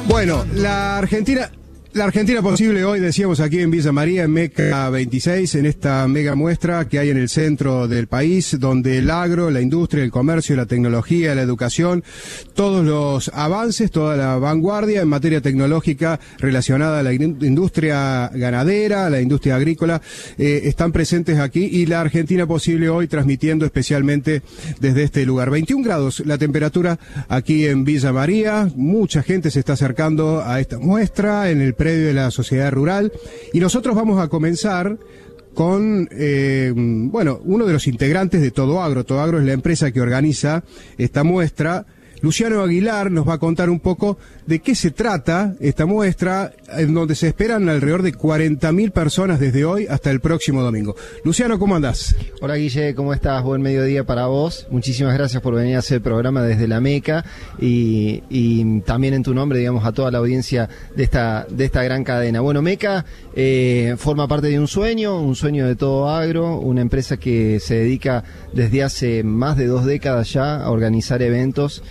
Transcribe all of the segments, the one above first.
Bueno, la Argentina posible hoy, decíamos aquí en Villa María, en MECA 26, en esta mega muestra que hay en el centro del país, donde el agro, la industria, el comercio, la tecnología, la educación, todos los avances, toda la vanguardia en materia tecnológica relacionada a la industria ganadera, a la industria agrícola, están presentes aquí, y la Argentina posible hoy transmitiendo especialmente desde este lugar. 21 grados la temperatura aquí en Villa María, mucha gente se está acercando a esta muestra en el predio de la Sociedad Rural, y nosotros vamos a comenzar con, uno de los integrantes de Todo Agro. Todo Agro es la empresa que organiza esta muestra. Luciano Aguilar nos va a contar un poco de qué se trata esta muestra, en donde se esperan alrededor de 40.000 personas desde hoy hasta el próximo domingo. Luciano, ¿cómo andás? Hola Guille, ¿cómo estás? Buen mediodía para vos. Muchísimas gracias por venir a hacer el programa desde la MECA y también en tu nombre, digamos, a toda la audiencia de esta gran cadena. Bueno, MECA forma parte de un sueño de Todo Agro, una empresa que se dedica desde hace más de 2 décadas ya a organizar eventos,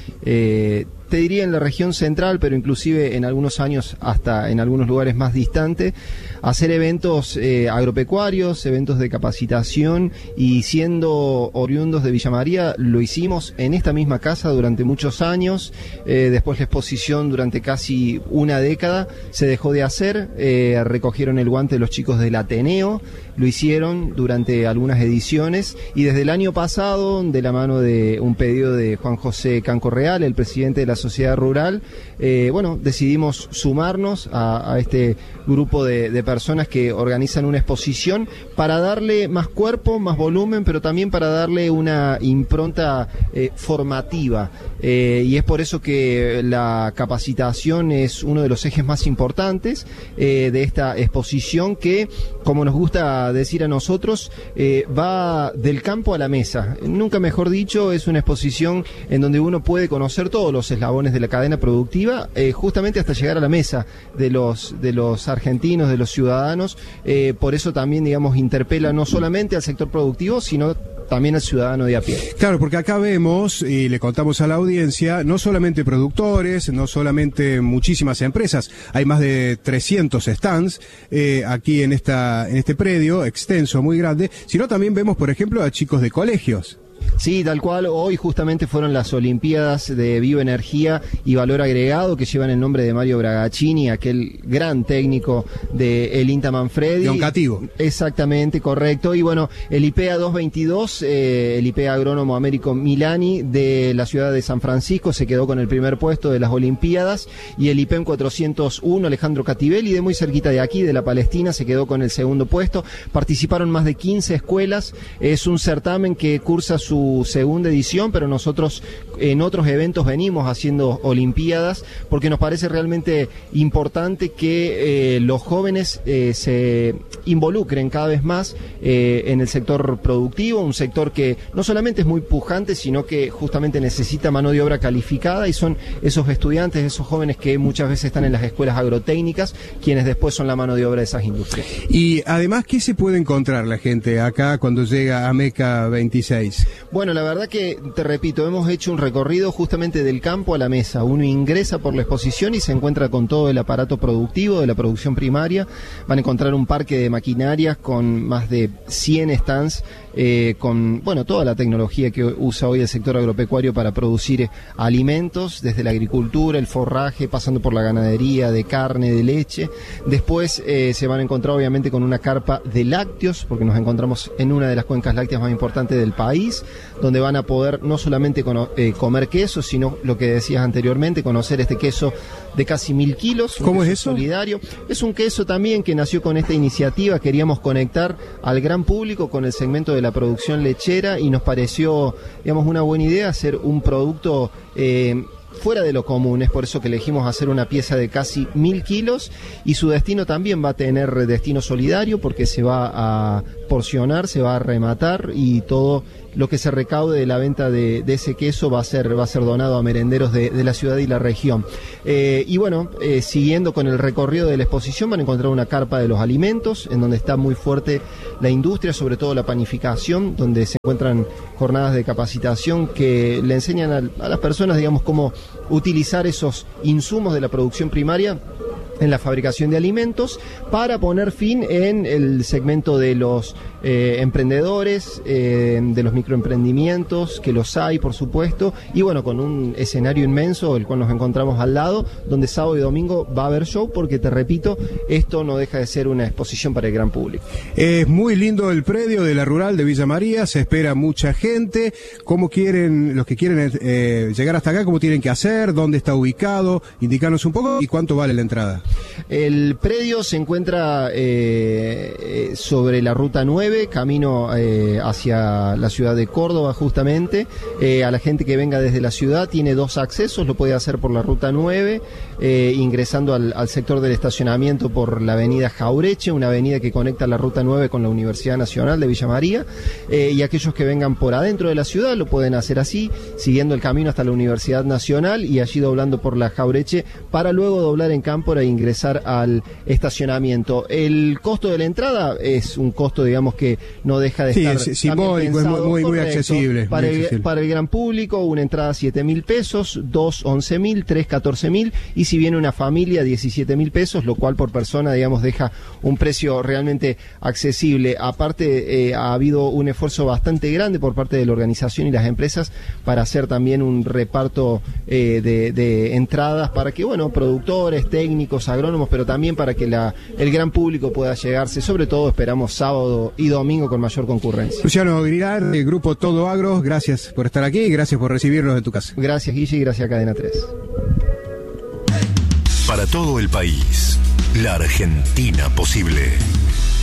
te diría en la región central, pero inclusive en algunos años hasta en algunos lugares más distantes, hacer eventos agropecuarios, eventos de capacitación, y siendo oriundos de Villa María lo hicimos en esta misma casa durante muchos años. Después la exposición durante casi una década se dejó de hacer, recogieron el guante los chicos del Ateneo, lo hicieron durante algunas ediciones, y desde el año pasado, de la mano de un pedido de Juan José Canco Real, el presidente de la Sociedad Rural, decidimos sumarnos a este grupo de personas que organizan una exposición para darle más cuerpo, más volumen, pero también para darle una impronta formativa, y es por eso que la capacitación es uno de los ejes más importantes de esta exposición, que, como nos gusta decir a nosotros, va del campo a la mesa. Nunca mejor dicho, es una exposición en donde uno puede conocer todos los eslabones de la cadena productiva, justamente hasta llegar a la mesa de los argentinos, de los ciudadanos. Por eso también, digamos, interpela no solamente al sector productivo, sino también al ciudadano de a pie. Claro, porque acá vemos, y le contamos a la audiencia, no solamente productores, no solamente muchísimas empresas, hay más de 300 stands aquí en este predio extenso, muy grande, sino también vemos, por ejemplo, a chicos de colegios. Sí, tal cual. Hoy justamente fueron las Olimpiadas de Bioenergía y Valor Agregado, que llevan el nombre de Mario Bragaccini, aquel gran técnico de el INTA Manfredi. De Oncativo. Exactamente, correcto. Y bueno, el IPEA 222, el IPEA Agrónomo Américo Milani de la ciudad de San Francisco se quedó con el primer puesto de las Olimpiadas, y el IPEM 401 Alejandro Cativelli, de muy cerquita de aquí, de la Palestina, se quedó con el segundo puesto. Participaron más de 15 escuelas. Es un certamen que cursa su segunda edición, pero nosotros en otros eventos venimos haciendo olimpiadas, porque nos parece realmente importante que los jóvenes se involucren cada vez más en el sector productivo, un sector que no solamente es muy pujante, sino que justamente necesita mano de obra calificada, y son esos estudiantes, esos jóvenes que muchas veces están en las escuelas agrotécnicas, quienes después son la mano de obra de esas industrias. Y además, ¿qué se puede encontrar la gente acá cuando llega a MECA 26? Bueno, la verdad que, te repito, hemos hecho un recorrido justamente del campo a la mesa. Uno ingresa por la exposición y se encuentra con todo el aparato productivo de la producción primaria. Van a encontrar un parque de maquinarias con más de 100 stands, con toda la tecnología que usa hoy el sector agropecuario para producir alimentos, desde la agricultura, el forraje, pasando por la ganadería de carne, de leche. Después se van a encontrar obviamente con una carpa de lácteos, porque nos encontramos en una de las cuencas lácteas más importantes del país, donde van a poder no solamente comer queso, sino lo que decías anteriormente, conocer este queso de casi 1.000 kilos. ¿Cómo es eso? Solidario. Es un queso también que nació con esta iniciativa. Queríamos conectar al gran público con el segmento de la producción lechera, y nos pareció, digamos, una buena idea hacer un producto fuera de lo común. Es por eso que elegimos hacer una pieza de casi 1.000 kilos, y su destino también va a tener destino solidario, porque se va a porcionar, se va a rematar, y todo lo que se recaude de la venta de ese queso va a ser donado a merenderos de la ciudad y la región. Siguiendo con el recorrido de la exposición, van a encontrar una carpa de los alimentos, en donde está muy fuerte la industria, sobre todo la panificación, donde se encuentran jornadas de capacitación que le enseñan a las personas, digamos, cómo utilizar esos insumos de la producción primaria en la fabricación de alimentos para poner fin en el segmento de los emprendedores, de los microemprendimientos, que los hay, por supuesto, y bueno, con un escenario inmenso, el cual nos encontramos al lado, donde sábado y domingo va a haber show, porque te repito, esto no deja de ser una exposición para el gran público. Es muy lindo el predio de la Rural de Villa María, se espera mucha gente. ¿Cómo quieren, los que quieren llegar hasta acá, cómo tienen que hacer? ¿Dónde está ubicado? Indicarnos un poco y cuánto vale la entrada. El predio se encuentra sobre la Ruta 9, camino hacia la ciudad de Córdoba, justamente. A la gente que venga desde la ciudad tiene 2 accesos, lo puede hacer por la Ruta 9, ingresando al sector del estacionamiento por la avenida Jaureche, una avenida que conecta la Ruta 9 con la Universidad Nacional de Villa María, y aquellos que vengan por adentro de la ciudad lo pueden hacer así, siguiendo el camino hasta la Universidad Nacional y allí doblando por la Jaureche, para luego doblar en Cámpora e ingresar al estacionamiento. El costo de la entrada es un costo, digamos, que no deja de estar simbólico, es muy accesible. Para el gran público, una entrada 7.000 pesos, 2 11.000, 3 14.000, y si viene una familia 17.000 pesos, lo cual por persona, digamos, deja un precio realmente accesible. Aparte, ha habido un esfuerzo bastante grande por parte de la organización y las empresas para hacer también un reparto de entradas para que, bueno, productores, técnicos, agrónomos, pero también para que el gran público pueda llegarse. Sobre todo esperamos sábado y domingo con mayor concurrencia. Luciano Grilar, del grupo Todo Agro, gracias por estar aquí y gracias por recibirnos en tu casa. Gracias, Guille, y gracias a Cadena 3. Para todo el país, la Argentina posible.